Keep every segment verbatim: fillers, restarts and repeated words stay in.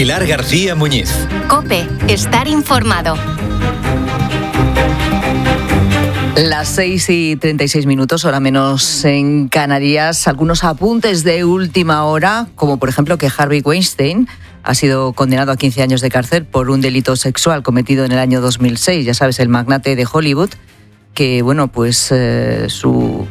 Pilar García Muñiz. COPE, estar informado. Las seis y treinta y seis minutos, hora menos en Canarias. Algunos apuntes de última hora, como por ejemplo que Harvey Weinstein ha sido condenado a quince años de cárcel por un delito sexual cometido en el año dos mil seis. Ya sabes, el magnate de Hollywood, que bueno, pues eh, su,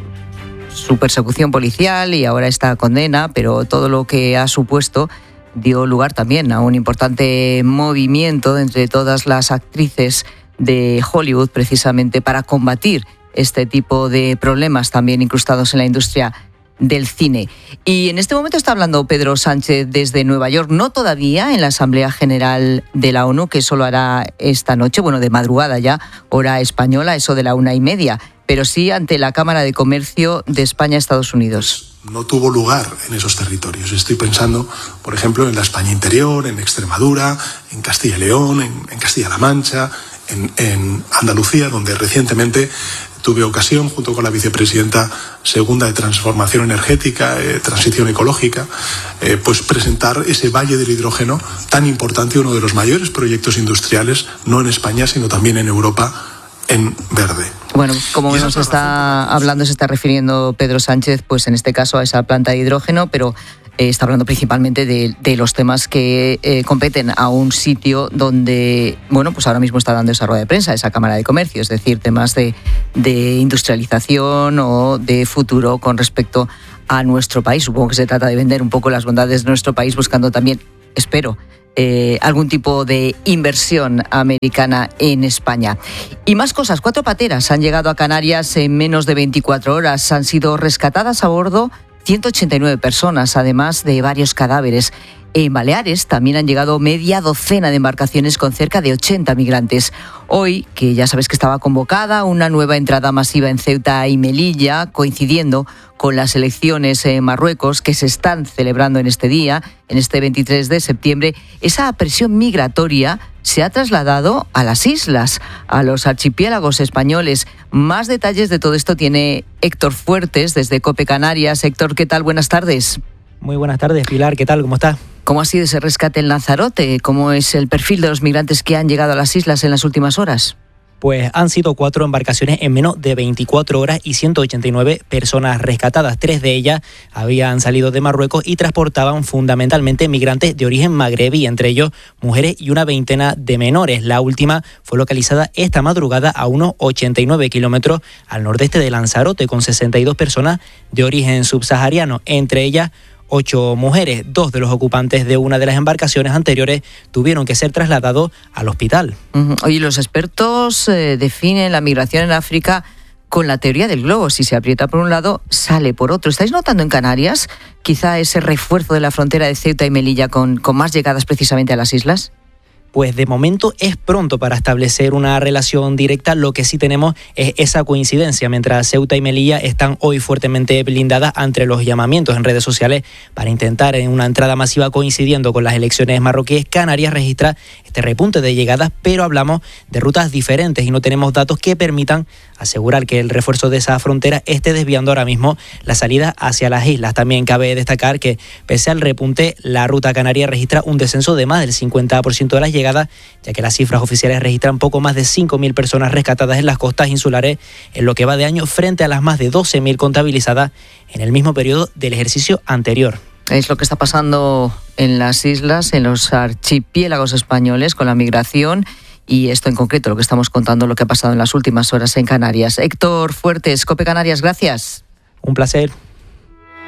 su persecución policial y ahora esta condena, pero todo lo que ha supuesto dio lugar también a un importante movimiento entre todas las actrices de Hollywood, precisamente para combatir este tipo de problemas también incrustados en la industria del cine. Y en este momento está hablando Pedro Sánchez desde Nueva York, no todavía en la Asamblea General de la ONU, que solo hará esta noche, bueno, de madrugada ya, hora española, eso de la una y media, pero sí ante la Cámara de Comercio de España-Estados Unidos. No tuvo lugar en esos territorios. Estoy pensando, por ejemplo, en la España interior, en Extremadura, en Castilla y León, en, en Castilla-La Mancha, en, en Andalucía, donde recientemente tuve ocasión, junto con la vicepresidenta segunda de Transformación Energética, eh, Transición Ecológica, eh, pues presentar ese Valle del Hidrógeno tan importante, uno de los mayores proyectos industriales, no en España, sino también en Europa, en verde. Bueno, como nos está hablando, se está refiriendo Pedro Sánchez, pues en este caso a esa planta de hidrógeno, pero eh, está hablando principalmente de, de los temas que eh, competen a un sitio donde, bueno, pues ahora mismo está dando esa rueda de prensa, esa Cámara de Comercio, es decir, temas de, de industrialización o de futuro con respecto a nuestro país. Supongo que se trata de vender un poco las bondades de nuestro país, buscando también, espero, Eh, algún tipo de inversión americana en España. Y más cosas, cuatro pateras han llegado a Canarias en menos de veinticuatro horas. Han sido rescatadas a bordo ciento ochenta y nueve personas, además de varios cadáveres. En Baleares también han llegado media docena de embarcaciones con cerca de ochenta migrantes. Hoy, que ya sabes que estaba convocada una nueva entrada masiva en Ceuta y Melilla, coincidiendo con las elecciones en Marruecos que se están celebrando en este día, en este veintitrés de septiembre, esa presión migratoria se ha trasladado a las islas, a los archipiélagos españoles. Más detalles de todo esto tiene Héctor Fuertes desde COPE Canarias. Héctor, ¿qué tal? Buenas tardes. Muy buenas tardes, Pilar. ¿Qué tal? ¿Cómo está? ¿Cómo ha sido ese rescate en Lanzarote? ¿Cómo es el perfil de los migrantes que han llegado a las islas en las últimas horas? Pues han sido cuatro embarcaciones en menos de veinticuatro horas y ciento ochenta y nueve personas rescatadas. Tres de ellas habían salido de Marruecos y transportaban fundamentalmente migrantes de origen magrebí, entre ellos mujeres y una veintena de menores. La última fue localizada esta madrugada a unos ochenta y nueve kilómetros al nordeste de Lanzarote, con sesenta y dos personas de origen subsahariano, entre ellas ocho mujeres. Dos de los ocupantes de una de las embarcaciones anteriores tuvieron que ser trasladados al hospital. Uh-huh. Oye, los expertos eh, definen la migración en África con la teoría del globo. Si se aprieta por un lado, sale por otro. ¿Estáis notando en Canarias quizá ese refuerzo de la frontera de Ceuta y Melilla con, con más llegadas precisamente a las islas? Pues de momento es pronto para establecer una relación directa. Lo que sí tenemos es esa coincidencia. Mientras Ceuta y Melilla están hoy fuertemente blindadas ante los llamamientos en redes sociales para intentar en una entrada masiva coincidiendo con las elecciones marroquíes, Canarias registra este repunte de llegadas, pero hablamos de rutas diferentes y no tenemos datos que permitan asegurar que el refuerzo de esa frontera esté desviando ahora mismo la salida hacia las islas. También cabe destacar que, pese al repunte, la ruta canaria registra un descenso de más del cincuenta por ciento de las llegadas, ya que las cifras oficiales registran poco más de cinco mil personas rescatadas en las costas insulares en lo que va de año, frente a las más de doce mil contabilizadas en el mismo periodo del ejercicio anterior. Es lo que está pasando en las islas, en los archipiélagos españoles con la migración. Y esto en concreto, lo que estamos contando, lo que ha pasado en las últimas horas en Canarias. Héctor Fuertes, COPE Canarias, gracias. Un placer.